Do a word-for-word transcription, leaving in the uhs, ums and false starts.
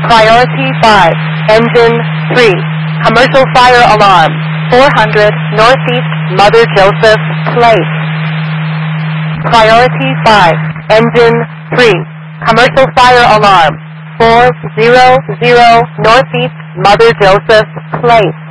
Priority five, Engine three, Commercial Fire Alarm, four hundred Northeast Mother Joseph Place. Priority five, Engine three, Commercial Fire Alarm, four hundred Northeast Mother Joseph Place.